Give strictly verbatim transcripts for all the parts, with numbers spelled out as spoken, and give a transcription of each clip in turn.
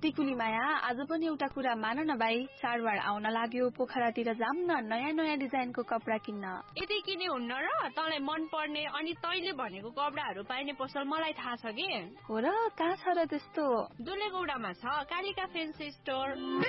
टिकुली माया आज पनि एउटा कुरा मान न भाइ, चाडबाड आउन लाग्यो, पोखरातिर जाम न नयाँ नयाँ डिजाइनको कपडा किन्न। यति किने हुन्न र तँलाई मन पर्ने अनि तैले भनेको कपडाहरू पाइने पसल मलाई थाहा छ के। हो र, कहाँ छ र त्यस्तो? दुलेगौडामा छ कालिका फैन्सी स्टोर।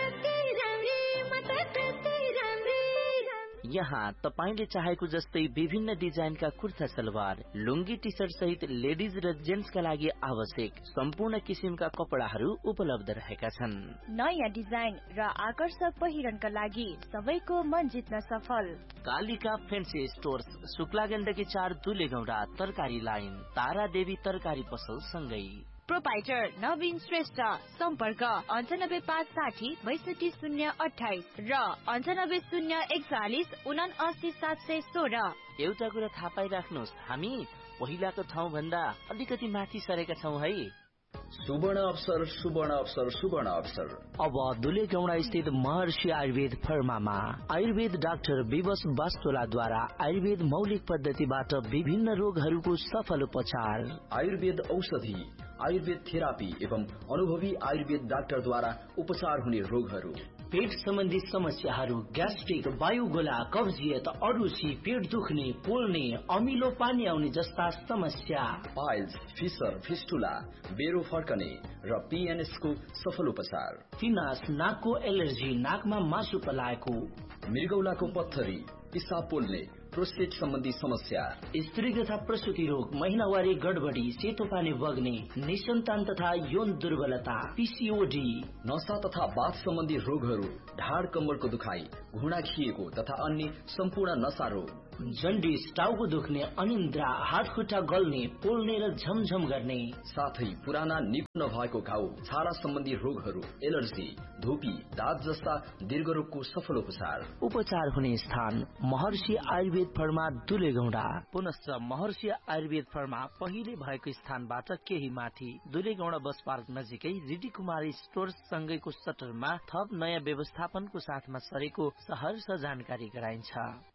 यहाँ तपाईले चाहेको जस्तै विभिन्न डिजाइनका कुर्ता सलवार, लुंगी, टी शर्ट सहित लेडिज र जेन्ट्सका लागि आवश्यक सम्पूर्ण किसिमका कपडाहरू उपलब्ध रहेका छन्। नयाँ डिजाइन र आकर्षक पहिरनका लागि सबैको मन जित्न सफल। कालिका फैन्सी स्टोर्स, शुक्ला गण्डकी चार, दुलेगौडा, तरकारी लाइन, तारा देवी तरकारी पसल सँगै। प्रोपाइटर नवीन श्रेष्ठ, सम्पर्क अन्ठानब्बे पाँच साठी बैसठी शून्य अठाइस र अन्ठानब्बे शून्य एकचालिस उना अस्सी सात सय सोह्र। एउटा कुरा थाहा पाइराख्नुहोस्, हामी पहिलाको ठाउँ भन्दा अलिकति माथि सरेका छौँ है। सुवर्ण अवसर, सुवर्ण अवसर, सुवर्ण अवसर। अब दुलेगौडा स्थित महर्षि आयुर्वेद फर्मामा आयुर्वेद डाक्टर विवश वास्तोलाद्वारा आयुर्वेद मौलिक पद्धतिबाट विभिन्न रोगहरूको सफल उपचार। आयुर्वेद औषधि, आयुर्वेद थेरापी एवं अनुभवी आयुर्वेद डाक्टरद्वारा उपचार हुने रोगहरू, पेट सम्बन्धी समस्याहरू, ग्यास्ट्रिक, वायुगोला, कब्जियत, अरुची, पेट दुख्ने, पोल्ने, अमिलो पानी आउने जस्ता समस्या, पाइल्स, फिसर, फिस्टुला, बेरो फर्कने र पीएनएस को सफल उपचार, फिनास, नाकको एलर्जी, नाकमा मासु पलाएको, मृगौलाको पत्थरी, पिसाब पोल्ने, प्रोस्टेट सम्बन्धी समस्या, स्त्री तथा प्रसूति रोग, महिनावारी गडबडी, सेतो पानी बग्ने, निसन्तान तथा यौन दुर्बलता, पीसीओडी, नशा तथा बाथ सम्बन्धी रोगहरू, ढाड कम्मरको दुखाइ, घुँडा खिएको तथा अन्य सम्पूर्ण नशा रोग, जन्डिस, टाउको दुख्ने, अनिन्द्रा, हात खुट्टा गल्ने, पोल्ने र झमझम गर्ने, साथै पुराना निको नभएको घाउ, छाला सम्बन्धी रोगहरू, एलर्जी, धुपी, दाँत जस्ता दीर्घ रोगको सफल उपचार। उपचार हुने स्थान महर्षि आयुर्वेद फर्मा दुलेगौडा। पुनश्च महर्षि आयुर्वेद फर्मा पहिले भएको स्थानबाट केही माथि दुलेगौडा बस पार्क नजिकै रिडी कुमारी स्टोर्स सँगैको सटरमा थप नयाँ व्यवस्थापनको साथमा सरेको सहर्ष जानकारी गराइन्छ।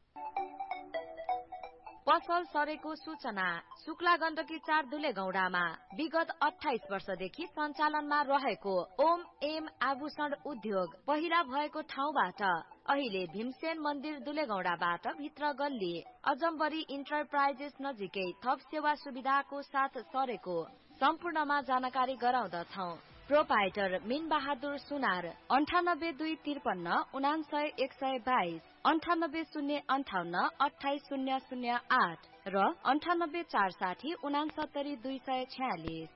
पसल सरेको सूचना शुक्ला गण्डकी चार दुलेगौडामा विगत अठाइस वर्षदेखि सञ्चालनमा रहेको ओम एम आभूषण उद्योग पहिला भएको ठाउँबाट अहिले भीमसेन मन्दिर दुलेगौडाबाट भित्र गल्ली अजम्बरी इन्टरप्राइजेस नजिकै थप सेवा सुविधाको साथ सरेको सम्पूर्णमा जानकारी गराउँदछौ। प्रोपाइटर मीन बहादुर सुनार, अन्ठानब्बे दुई त्रिपन्न उनासय एक सय बाइस, अन्ठानब्बे शून्य अन्ठाउन्न अठाइस शून्य शून्य आठ र अन्ठानब्बे चार साठी उनासत्तरी दुई सय छयालिस।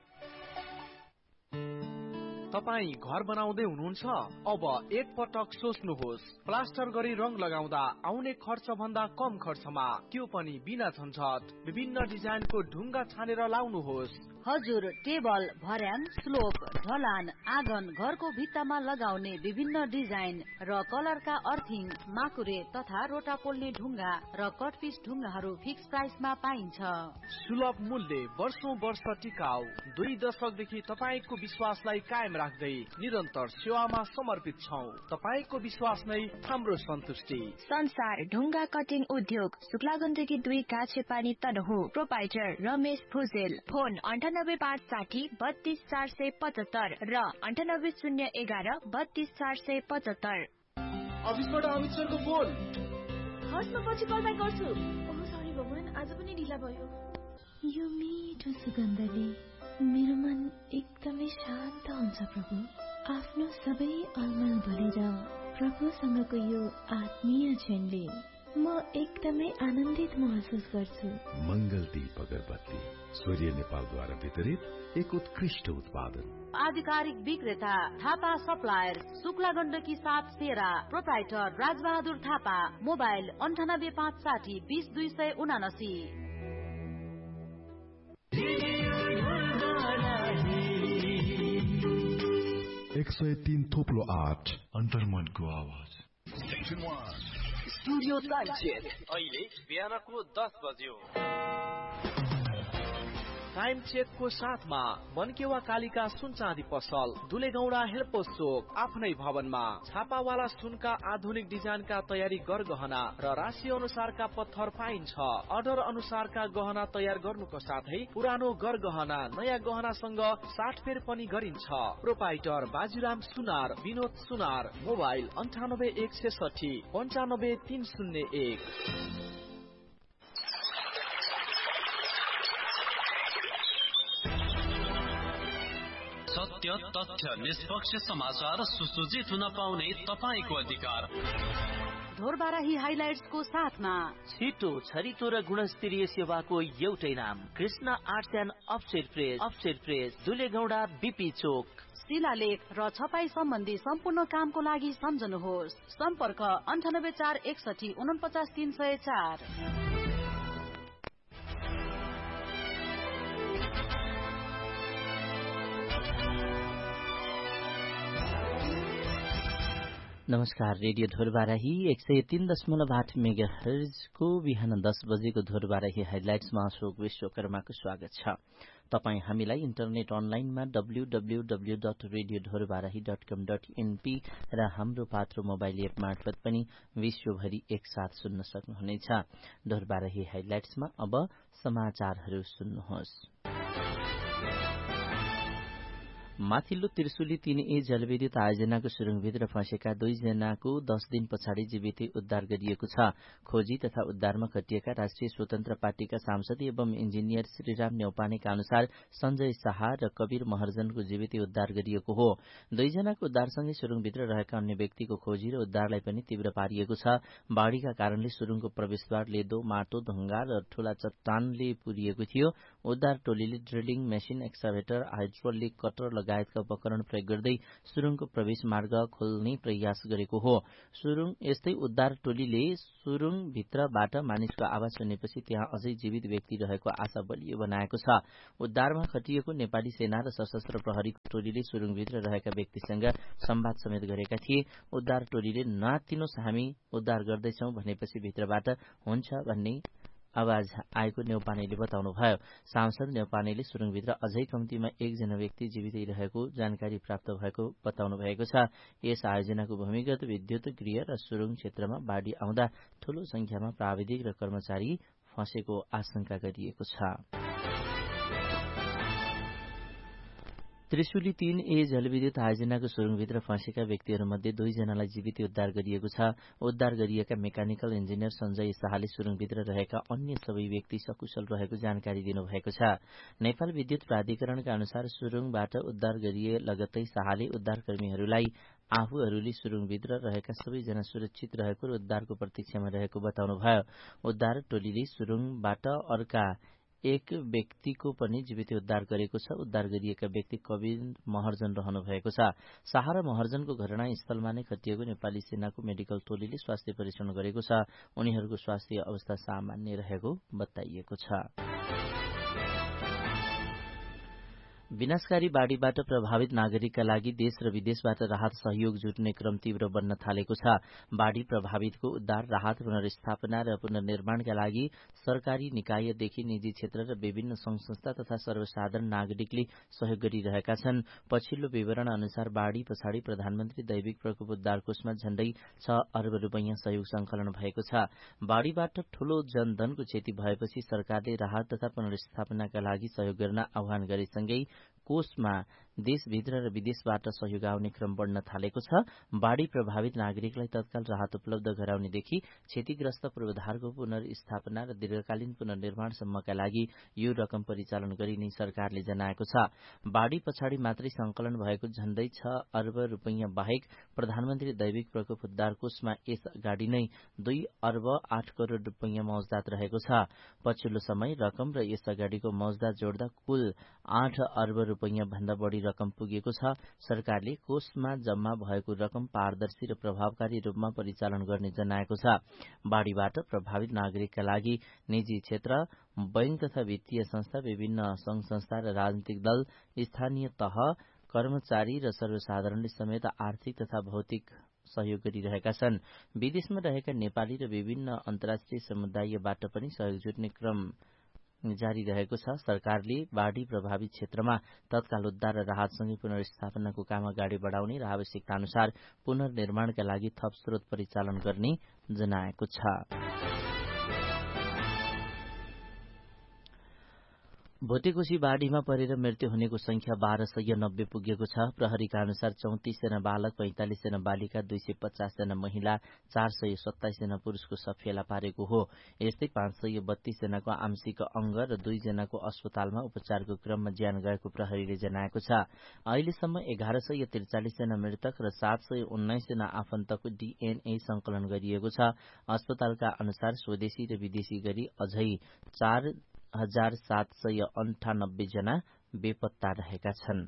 तपाई घर बनाउँदै हुनुहुन्छ? अब एक पटक सोच्नुहोस्, प्लास्टर गरी रंग लगाउँदा आउने खर्च भन्दा कम खर्चमा, त्यो पनि बिना झन्झट, विभिन्न डिजाइनको ढुङ्गा छानेर लाउनुहोस्। हजुर, टेबल, भर्याङ, स्लोप, ढलान, आँगन, घरको भित्तामा लगाउने विभिन्न डिजाइन र कलरका अर्थिङ, माकुरे तथा रोटा पोल्ने ढुङ्गा र कटपिस ढुङ्गाहरू फिक्स प्राइसमा पाइन्छ। सुलभ मूल्य, वर्षौं वर्ष टिकाउ, दुई दशकदेखि तपाईको विश्वासलाई कायम राख्दै निरन्तर सेवामा समर्पित छौं। तपाईको विश्वास नै हाम्रो सन्तुष्टि। संसार ढुङ्गा कटिङ उद्योग, शुक्ला गण्डकी दुई काछे पानी तनहु। प्रोपाइटर रमेश भुजेल। फोन अन्ठानब्बे पाँच साठी बत्तीस चार सय पचहत्तर र अन्ठानब्बे शून्य एघार बत्तीस चार सय पचहत्तर। अफिसबाट अमित सरको फोन। हस्, म पछि कल ब्याक गर्छु। ओह सरी भगवान, आज पनि ढिला भयो। यो मिठो सुगन्धले मेरो मन एकदमै शान्त हुन्छ प्रभु। आफ्नो सबै अलमल भरेर प्रभुसँगको यो आत्मीय क्षणले म एकदमै आनन्दित महसुस गर्छु। मंगल दीप अगरबत्ती सूर्य नेपालद्वारा वितरित एक उत्कृष्ट उत्पादन। आधिकारिक विक्रेता थापा सप्लायर, शुक्ला गण्डकी सात सेरा। प्रोपाइटर राजबहादुर थापा। मोबाइल अन्ठानब्बे पाँच साठी बीस दुई सय उनासी। एक सय तीन थोप्लो आठ अन्तर्मनको आवाज। स्टुडियो टाइम चेक अहिले बिहानको दस बज्यो। टाइम चेकको साथमा मनकेवा कालिका सुन चाँदी पसल दुलेगौडा हेल्पोस चोक आफ्नै भवनमा छापावाला सुनका आधुनिक डिजाइनका तयारी गरगहना र राशि अनुसारका पत्थर पाइन्छ। अर्डर अनुसारका गहना तयार गर्नुको साथै पुरानो गरगहना नयाँ गहनासँग साटफेर पनि गरिन्छ। प्रोपाइटर बाजुराम सुनार विनोद सुनार मोबाइल अन्ठानब्बे एक छेसठी पन्चानब्बे तीन शून्य एक। सत्य तथ्य निष्पक्ष समाचार सुसज्जित हुन पाउने तपाईको अधिकार ढोरबाराही हाइलाइट्सको साथमा छिटो छरितो र गुणस्तरीय सेवाको एउटै नाम Krishna arts and upset press upset press दुलेगौडा BP चोक। शिलालेख र छपाई सम्बन्धी सम्पूर्ण कामको लागि सम्झनुहोस् सम्पर्क अन्ठानब्बे चार एकसठी उनपचास तीन सय चार। नमस्कार, रेडियो ढोरबाराही एक सय तीन दशमलव आठ मेगा हर्जको बिहान दस बजेको ढोरबाराही हेडलाइट्समा अशोक विश्वकर्माको स्वागत छ। तपाई हामीलाई इन्टरनेट अनलाइनमा W W W dot radio Dhorbarahi dot कम डट एनपी र हाम्रो पात्रो मोबाइल एप मार्फत पनि विश्वभरि एकसाथ सुन्न सक्नुहुनेछ। ढोरबाराही हेडलाइट्समा अब समाचारहरू सुन्नुहोस्। माथिल्लो त्रिशुली तीन ए जलविद्युत आयोजनाको सुरुङभित्र फँसेका दुईजनाको दस दिन पछाडि जीवितै उद्धार गरिएको छ। खोजी तथा उद्धारमा खटिएका राष्ट्रिय स्वतन्त्र पार्टीका सांसद एवं इन्जिनियर श्रीराम न्यौपानेका अनुसार सञ्जय शाह र कवीर महर्जनको जीवितै उद्धार गरिएको हो। दुईजनाको उद्धारसँगै सुरुङभित्र रहेका अन्य व्यक्तिको खोजी र उद्धारलाई पनि तीव्र पारिएको छ। बाढ़ीका कारणले सुरुङको प्रवेशद्वार लेदो, माटो, ढुङ्गा र ठूला चट्टानले पुरिएको थियो। उद्धार टोलीले drilling machine, excavator, hydraulic cutter लगायतका उपकरण प्रयोग गर्दै सुरुङको प्रवेश मार्ग खोल्ने प्रयास गरेको हो। सुरुङ यस्तै उद्धार टोलीले सुरुङ भित्रबाट मानिसको आवाज सुनेपछि त्यहाँ अझै जीवित व्यक्ति रहेको आशा बलियो बनाएको छ। उद्धारमा खटिएको नेपाली सेना र सशस्त्र प्रहरीको टोलीले सुरुङभित्र रहेका व्यक्तिसँग संवाद समेत गरेका थिए। उद्धार टोलीले नातिनोस् हामी उद्धार गर्दैछौ भनेपछि भित्रबाट हुन्छ भन्ने आवाज आएको न्यौपानेले बताउनुभयो। सांसद न्यौपानेले सुरुङभित्र अझै कम्तीमा एकजना व्यक्ति जीवितै रहेको जानकारी प्राप्त भएको बताउनु भएको छ। यस आयोजनाको भूमिगत विद्युत गृह र सुरुङ क्षेत्रमा बाढ़ी आउँदा ठूलो संख्यामा प्राविधिक र कर्मचारी फँसेको आशंका गरिएको छ। त्रिशुली तीन ए जलविद्युत आयोजनाको सुरुङभित्र फँसेका व्यक्तिहरूमध्ये दुईजनालाई जीवित उद्धार गरिएको छ। उद्धार गरिएका मेकानिकल इन्जिनियर सञ्जय शाहले सुरुङभित्र रहेका अन्य सबै व्यक्ति सकुशल रहेको जानकारी दिनुभएको छ। नेपाल विद्युत प्राधिकरणका अनुसार सुरुङबाट उद्धार गरिए लगत्तै शाहले उद्धारकर्मीहरूलाई आफूहरूले सुरुङभित्र रहेका सबैजना सुरक्षित रहेको र उद्धारको प्रतीक्षामा रहेको बताउनुभयो। उद्धार टोलीले सुरुङबाट अर्का एक व्यक्तिको पनि जीवित उद्धार गरेको छ। उद्धार गरिएका व्यक्ति कवीर महर्जन रहनु भएको छ। शाह र महर्जनको घटनास्थलमा नै खटिएको नेपाली सेनाको मेडिकल टोलीले स्वास्थ्य परीक्षण गरेको छ। उनीहरूको स्वास्थ्य अवस्था सामान्य रहेको बताइएको छ। विनाशकारी बाढ़ीबाट प्रभावित नागरिकका लागि देश र विदेशबाट राहत सहयोग जुट्ने क्रम तीव्र बन्न थालेको छ। बाढ़ी प्रभावितको उद्धार, राहत, पुनर्स्थापना र पुनर्निर्माणका लागि सरकारी निकायदेखि निजी क्षेत्र र विभिन्न संघ संस्था तथा सर्वसाधारण नागरिकले सहयोग गरिरहेका छन्। पछिल्लो विवरण अनुसार बाढ़ी पछाडि प्रधानमन्त्री दैविक प्रकोप उद्धार कोषमा झण्डै छ अर्ब रुपैयाँ सहयोग संकलन भएको छ। बाढ़ीबाट ठूलो जनधनको क्षति भएपछि सरकारले राहत तथा पुनर्स्थापनाका लागि सहयोग गर्न आह्वान गरेसँगै कोषमा देशभित्र र विदेशबाट सहयोग आउने क्रम बढ्न थालेको छ। बाढ़ी प्रभावित नागरिकलाई तत्काल राहत उपलब्ध गराउनेदेखि क्षतिग्रस्त पूर्वाधारको पुनर्स्थापना र दीर्घकालीन पुनर्निर्माणसम्मका लागि यो रकम परिचालन गरिने सरकारले जनाएको छ। बाढ़ी पछाडि मात्रै संकलन भएको झण्डै छ अर्ब रुपैयाँ बाहेक प्रधानमन्त्री दैविक प्रकोप उद्धार कोषमा यस अगाडि नै दुई अर्ब आठ करोड़ रुपैयाँ मौजदात रहेको छ। पछिल्लो समय रकम र यस अगाडिको मौजदात जोड्दा कुल आठ अर्ब रुपैयाँ भन्दा बढ़ी रकम पुगेको छ। सरकारले कोषमा जम्मा भएको रकम पारदर्शी र प्रभावकारी रूपमा परिचालन गर्ने जनाएको छ। बाढ़ीबाट प्रभावित नागरिकका लागि निजी क्षेत्र, बैंक तथा वित्तीय संस्था, विभिन्न संघ संस्था र राजनीतिक दल, स्थानीय तह, कर्मचारी र सर्वसाधारणले समेत आर्थिक तथा भौतिक सहयोग गरिरहेका छन्। विदेशमा रहेका नेपाली र विभिन्न अन्तर्राष्ट्रिय समुदायबाट पनि सहयोग जुट्ने क्रम जारी रहेको छ। सरकारले बाढ़ी प्रभावित क्षेत्रमा तत्काल उद्धार र राहतसँगै पुनर्स्थापनाको काम अगाडि बढाउने र आवश्यकता अनुसार पुनर्निर्माणका लागि थप स्रोत परिचालन गर्ने जनाएको छ। भोटेकोशी बाढ़ीमा परेर मृत्यु हुनेको संख्या बाह्र सय नब्बे पुगेको छ। प्रहरीका अनुसार चौतिस जना बालक, पैंतालिस जना बालिका, दुई सय पचास जना महिला, चार सय सत्ताइस जना पुरूषको सफेला पारेको हो। यस्तै पाँच सय बत्तीस जनाको आंशिक अंग र दुई जनाको अस्पतालमा उपचारको क्रममा ज्यान गएको प्रहरीले जनाएको छ। अहिलेसम्म एघार सय त्रिचालिस जना मृतक र सात सय उन्नाइस जना आफन्तको डीएनए संकलन गरिएको छ। अस्पतालका अनुसार स्वदेशी र विदेशी गरी अझै चार हजार सात सय अन्ठानब्बे जना बेपत्ता रहेका छन्।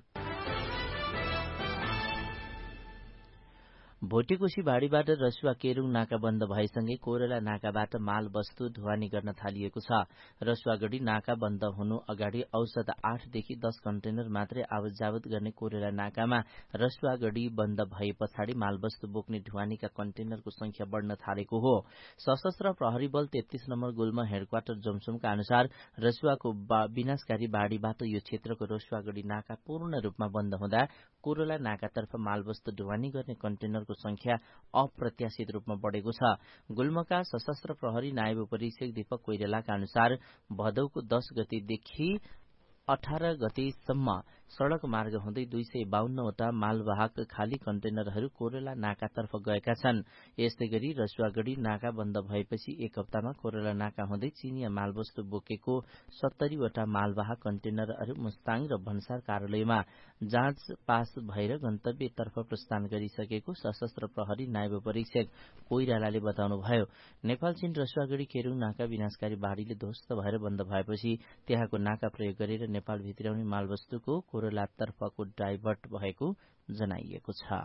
भोटेकोशी बाढ़ीबाट रसुवा केरूङ नाका बन्द भएसँगै कोरेला नाकाबाट माल वस्तु ढुवानी गर्न थालिएको छ। रसुवागढ़ी नाका बन्द हुनु अगाडि औसत आठदेखि दस कन्टेनर मात्रै आवत जावत गर्ने कोरेला नाकामा रसुवागढ़ी बन्द भए पछाडि मालवस्तु बोक्ने ढुवानीका कन्टेनरको संख्या बढ़न थालेको हो। सशस्त्र प्रहरी बल तेत्तीस नम्बर गुल्म हेडक्वार्टर जमसुमका अनुसार रसुवाको विनाशकारी बाढ़ीबाट यो क्षेत्रको रसुवागढ़ी नाका पूर्ण रूपमा बन्द हुँदा कोरेला नाकातर्फ मालवस्तु ढुवानी गर्ने कन्टेनरको संख्या अप्रत्याशित रूपमा बढ़ेको छ। गुल्मका सशस्त्र प्रहरी नायब परीक्षक दीपक कोइरालाका अनुसार भदौको दस गतेदेखि अठार गतेसम्म सड़क मार्ग हुँदै दुई सय बाहन्नवटा मालवाहक खाली कन्टेनरहरू कोरेला नाकातर्फ गएका छन्। यस्तै गरी रसुवागढ़ी नाका बन्द भएपछि एक हप्तामा कोरेला नाका हुँदै चिनिया मालवस्तु बोकेको सत्तरीवटा मालवाहक कन्टेनरहरू मुस्ताङ र भन्सार कार्यालयमा जाँच पास भएर गन्तव्यतर्फ प्रस्थान गरिसकेको सशस्त्र प्रहरी नायब परीक्षक कोइरालाले बताउनुभयो। नेपाल चीन रसुवागढ़ी केरूङ नाका विनाशकारी बाढ़ीले ध्वस्त भएर बन्द भएपछि त्यहाँको नाका प्रयोग गरेर नेपाल भित्राउने मालवस्तुको कोरेलातर्फको डाइभर्ट भएको जनाइएको छ।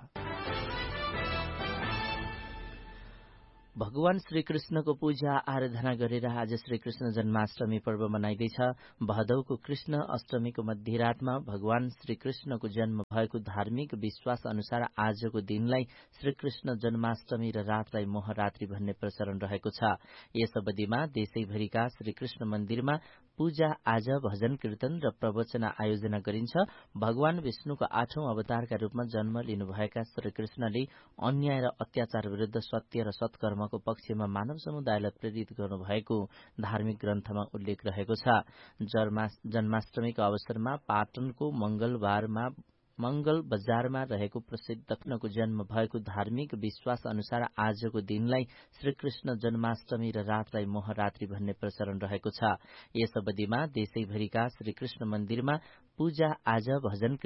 भगवान श्रीकृष्णको पूजा आराधना गरेर आज श्रीकृष्ण जन्माष्टमी पर्व मनाइँदैछ। भदौको कृष्ण अष्टमीको मध्यरातमा भगवान श्रीकृष्णको जन्म भएको धार्मिक विश्वास अनुसार आजको दिनलाई श्रीकृष्ण जन्माष्टमी र रातलाई मोहरात्रि भन्ने प्रचलन रहेको छ। यस अवधिमा देशैभरिका श्रीकृष्ण मन्दिरमा पूजा आज भजन कीर्तन र प्रवचन आयोजना गरिन्छ। भगवान विष्णुको आठौं अवतारका रूपमा जन्म लिनुभएका श्रीकृष्णले अन्याय र अत्याचार विरूद्ध सत्य र सत्कर्मको पक्षमा मानव समुदायलाई प्रेरित गर्नुभएको धार्मिक ग्रन्थमा उल्लेख रहेको छ। जन्माष्टमीको अवसरमा पाटनको मंगलबारमा मंगल बजारमा रहेको प्रसिद्ध कृष्णको जन्म भएको धार्मिक विश्वास अनुसार आजको दिनलाई श्रीकृष्ण जन्माष्टमी र रातलाई मोहरात्रि भन्ने प्रचलन रहेको छ। यस अवधिमा देशैभरिका श्रीकृष्ण मन्दिरमा पूजा आज भजन